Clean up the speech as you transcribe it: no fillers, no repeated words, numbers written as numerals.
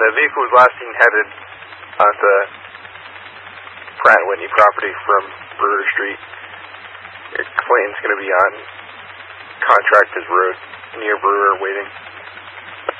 the vehicle was last seen headed on the Pratt & Whitney property from Brewer Street. Clayton's going to be on Contractors Road near Brewer waiting.